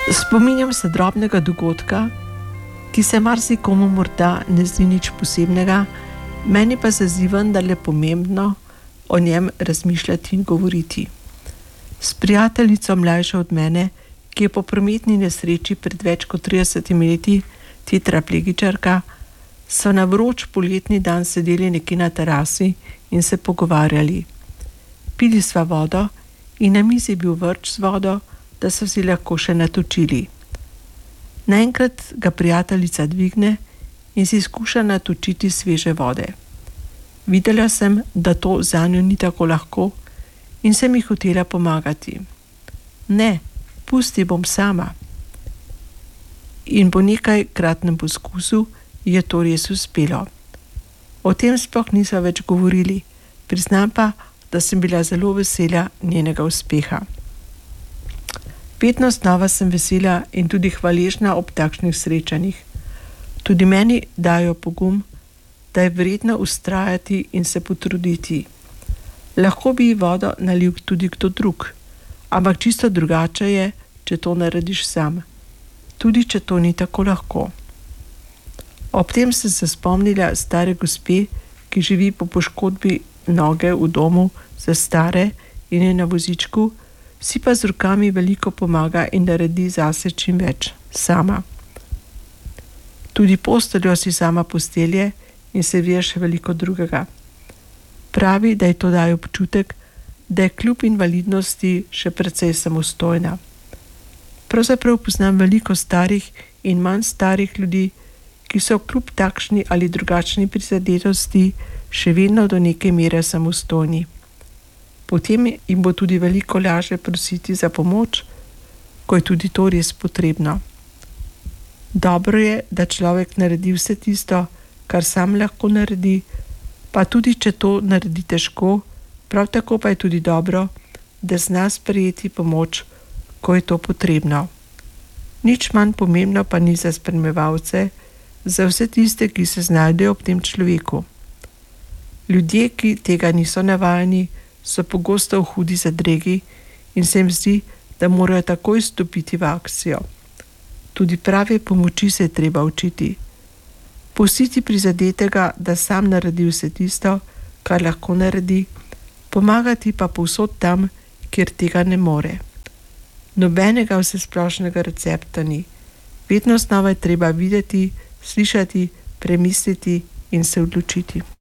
Spominjam se drobnega dogodka, ki se marsikomu morda ne zdi nič posebnega, meni pa zazdi vendarle pomembno o njem razmišljati in govoriti. S prijateljico mlajšo od mene, ki je po prometni nesreči pred več kot 30 leti tetraplegičarka, so na vroč poletni dan sedeli nekje na terasi in se pogovarjali. Pili sva vodo in na mizi je bil vrč z vodo, da so si lahko še natočili. Naenkrat ga prijateljica dvigne in si skuša natočiti sveže vode. Videla sem, da to zanjo ni tako lahko in sem ji hotela pomagati. Ne, pusti, bom sama. In po nekajkratnem poskusu je to res uspelo. O tem sploh nismo več govorili, priznam pa, da sem bila zelo vesela njenega uspeha. Vedno znova sem vesela in tudi hvaležna ob takšnih srečanjih. Tudi meni dajo pogum, da je vredno vztrajati in se potruditi. Lahko bi ji vodo nalil tudi kdo drug, ampak čisto drugače je, če to narediš sam. Tudi če to ni tako lahko. Ob tem sem se spomnila stare gospe, ki živi po poškodbi noge v domu za stare in je na vozičku, si pa z rokami veliko pomaga in naredi zase čim več sama. Tudi posteljo si sama postelje in se ve še veliko drugega. Pravi, da je to daje občutek, da je kljub invalidnosti še precej samostojna. Pravzaprav poznam veliko starih in manj starih ljudi, ki so kljub takšni ali drugačni prizadetosti še vedno do neke mere samostojni. Potem jim bo tudi veliko lažje prositi za pomoč, ko je tudi to res potrebno. Dobro je, da človek naredi vse tisto, kar sam lahko naredi, pa tudi če to naredi težko, prav tako pa je tudi dobro, da zna sprejeti pomoč, ko je to potrebno. Nič manj pomembno pa ni za spremljevalce, za vse tiste, ki se znajdejo ob tem človeku. Ljudje, ki tega niso navajeni, so pogosto v hudi zadregi in se jim zdi, da morajo takoj stopiti v akcijo. Tudi prave pomoči se je treba učiti. Pustiti prizadetega, da sam naredi vse tisto, kar lahko naredi, pomagati pa povsod tam, kjer tega ne more. Nobenega vsesplošnega recepta ni. Vedno znova je treba videti, slišati, premisliti in se odločiti.